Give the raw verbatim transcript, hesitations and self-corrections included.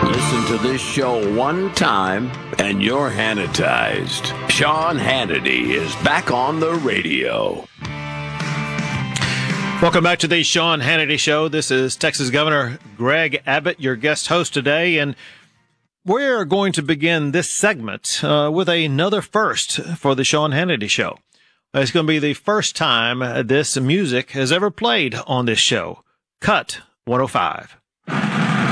Listen to this show one time and you're Hannitized. Sean Hannity is back on the radio. Welcome back to the Sean Hannity Show. This is Texas Governor Greg Abbott, your guest host today, and we're going to begin this segment uh, with another first for the Sean Hannity Show. It's going to be the first time this music has ever played on this show. Cut one oh five.